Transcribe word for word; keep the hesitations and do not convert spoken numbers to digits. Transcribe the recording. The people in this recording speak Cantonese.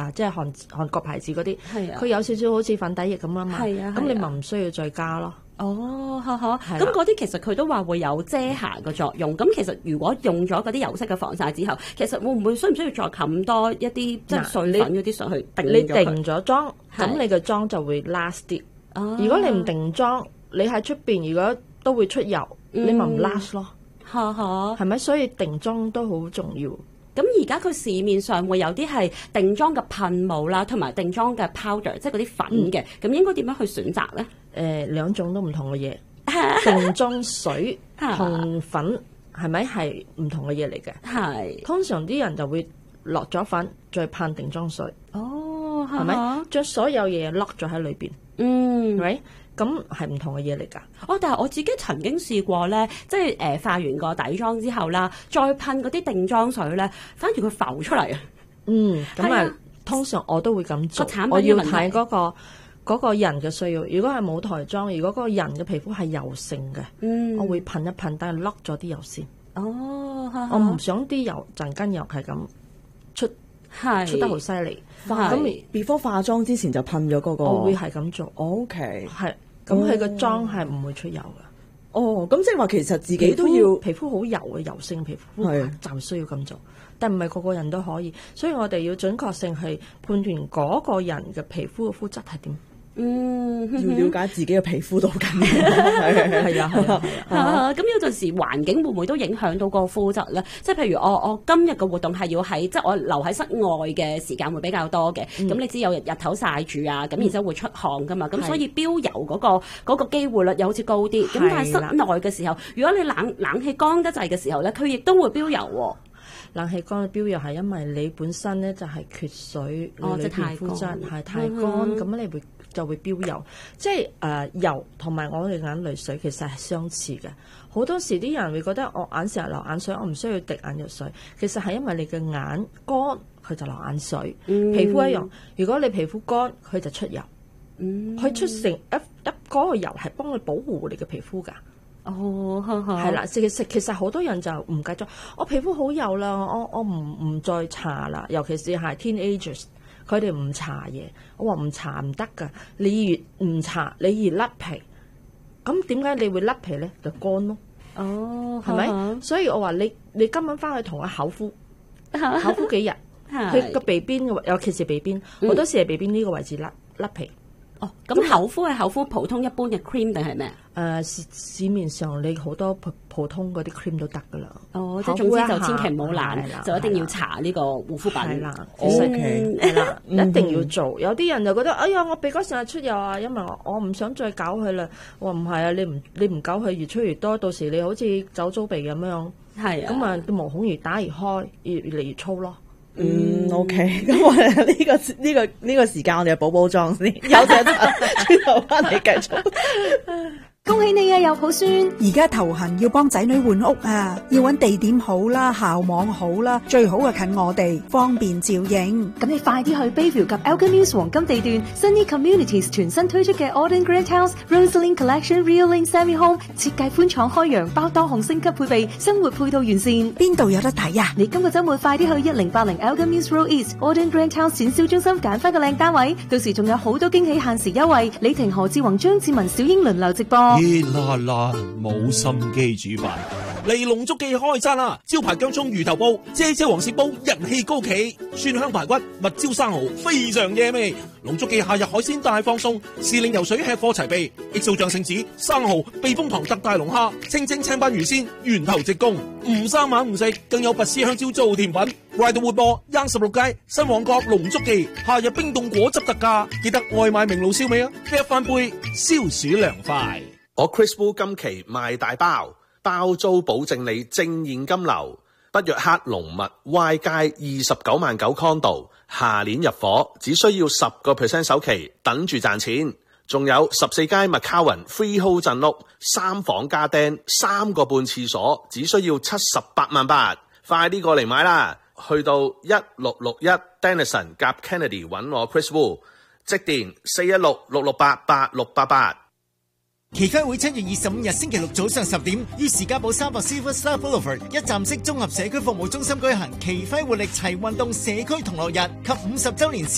啊，即係韓韓國牌子嗰啲， 係啊佢有少少好似粉底液咁啊嘛， 係啊咁你咪唔需要再加咯。 哦，哈哈， 係啦咁嗰啲其實佢都話會有遮瑕嘅作用。咁其實如果用咗嗰啲油色嘅防曬之後，其實會唔會需唔需要再冚多一啲即係碎粉嗰啲上去定你咗佢定咗妝， 係咁你個妝就會 last 啲。 哦如果你唔定妝，你喺出邊如果都會出油， 嗯你咪唔 last 咯， 哈哈。 係咪？所以定妝都好重要。 咁而家佢市面上會有啲係定妝嘅噴霧啦，同埋定妝嘅 powder，即係嗰啲粉嘅。咁、應該點樣去選擇咧？ 誒、呃、兩種都唔同嘅嘢，定妝水同粉係咪係唔同嘅嘢嚟嘅？ 係通常啲人就會落咗粉，再噴定妝水， 哦， 係咪？將所有嘢 lock 咗喺裏邊， 嗯係咪？咁係唔同嘅嘢嚟㗎。 哦，但係我自己曾經試過咧，即係誒、呃、化完個底妝之後啦，再噴嗰啲定妝水咧，反而佢浮出嚟啊！ 嗯，咁啊係啊， 通常我都會咁做個產品。 我要嘅問題睇嗰、個嗰、個人嘅需要。如果係冇台妝，如果嗰個人嘅皮膚係油性嘅， 嗯， 我會噴一噴，但係 lock 咗啲油先。 哦，哈哈我唔想啲油陣間油係咁出係出得好犀利。 係咁 before 化妝之前就噴咗嗰個。 我會係咁做， O K。 係咁佢個妝係唔會出油嘅。 哦，咁即係話其實自己都要皮膚好油嘅油性皮膚係就需要咁做，但唔係個個人都可以，所以我哋要準確性去判斷嗰個人嘅皮膚嘅膚質係點。 嗯， 要了解自己嘅皮膚都好緊要。係係啊係啊係啊。 啊，咁有陣時環境會唔會都影響到個膚質咧？即係譬如我我今日嘅活動係要喺即係我留喺室外嘅時間會比較多嘅，咁、你知有日日頭曬住啊，咁然之後會出汗噶嘛，咁、 係所以標油嗰、個嗰、個機會率又好似高啲。咁但係室內嘅時候，如果你冷冷氣乾得滯嘅時候咧，佢亦都會標油喎。 冷氣乾嘅標油係因為你本身咧就係缺水，你裏哦即係太邊膚質乾係太乾， 嗯咁、你會就會標油。即係誒、呃、油同埋我哋眼淚水其實係相似嘅。好多時啲人會覺得我眼成日流眼水，我唔需要滴眼藥水。其實係因為你嘅眼乾，佢就流眼水。 嗯皮膚一樣，如果你皮膚乾，佢就出油。 嗯， 佢出成一一嗰個油係幫你保護你嘅皮膚㗎。 哦，係係啦，其實其實好多人就唔記咗，我皮膚好油啦，我我唔唔再搽啦，尤其是係 teenagers，佢哋唔搽嘢，我話唔搽唔得㗎，你越唔搽，你越甩皮，咁點解你會甩皮咧？就乾咯， 哦， 係咪？所以我話你你今晚翻去同我口敷，口敷幾日，佢個鼻邊嘅，尤其是鼻邊，好多時係鼻邊呢個位置甩甩皮。 哦，咁口敷係口敷普通一般嘅 cream 定係咩？ 誒、呃、市市面上你好多普普通嗰啲 cream 都得噶啦。 哦，即係總之就千祈唔好懶，就一定要搽呢個護膚品。 係啦， 其實 OK 係啦，一定要做。有啲人就覺得，哎呀，我鼻哥成日出油啊，因為我我唔想再搞佢啦。我話唔係啊，你唔你唔搞佢越出越多，到時你好似走糟鼻咁樣， 係啊， 咁啊個毛孔越打越開，越越嚟越粗咯。 嗯，OK，咁我哋呢個呢、個呢、個時間我哋就補補妝先，有隻轉頭翻嚟繼續。 恭喜你啊，有抱孫！ 而家頭痕要幫仔女換屋啊，要揾地點好啦，校網好啦，最好啊近我哋，方便照應。 咁你快啲去 Bayview 及 Elgin Mills 黃金地段 Sunny Communities 全新推出嘅 Auden Grand House Rosalind Collection Real Link Semi Home， 設計寬敞開揚，包多項升級配備，生活配套完善。 邊度有得睇啊？ 你今個週末快啲去一零八零 Elgin Mills Road East Auden Grand House 展銷中心揀翻個靚單位，到時仲有好多驚喜限時優惠。李婷、何志宏、張志文、小英輪流直播。 熱辣辣，冇心機煮飯。嚟龍竹記開餐啦！招牌薑蔥魚頭煲、姐姐黃鱔煲人氣高企，蒜香排骨、蜜椒生蠔非常惹味。龍竹記夏日海鮮大放送，時令游水吃貨齊備，益素醬聖子、生蠔、避風塘特大龍蝦、清蒸青斑魚鮮，源頭直供，唔生猛唔食，更有拔絲香蕉做甜品。Ride 活播，Young 十六街新旺角龍竹記，夏日冰凍果汁特價，記得外賣明爐燒味啊！啤一翻杯，消暑涼快。 我 Chris Wu 今期賣大包，包租保證你正現金流。北約克龍物 Y 街二十九萬九 condo， 下年入伙，只需要十個 percent 首期，等住賺錢。仲有十四街 McCowan Freehold 鎮屋，三房加釘，三個半廁所，只需要七十八萬八，快啲過嚟買啦！去到一六六一 Denison 夾 Kennedy 揾我 Chris Wu， 即電四一六六六八八六八八。 期間會七月二十五日星期六早上十點，於士嘉堡三百 Silver Star Boulevard 一站式綜合社區服務中心舉行奇輝活力齊運動社區同樂日及五十週年